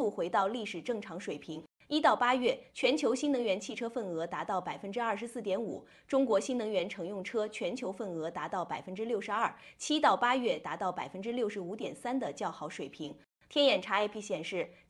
速回到历史正常水平。1到8月，全球新能源汽车份额达到24.5%，中国新能源乘用车全球份额达到62%，7到8月达到65.3%的较好水平。天眼查 APP 显示，